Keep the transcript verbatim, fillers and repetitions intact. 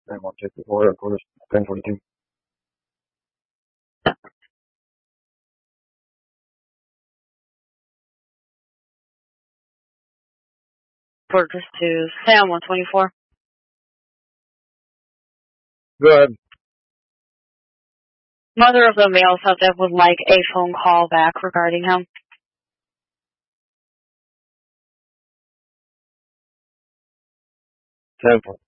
ten one sixty-four, of course, ten forty-two. Purchase to Sam one twenty-four. Go ahead. Mother of the male subject would like a phone call back regarding him. ten four.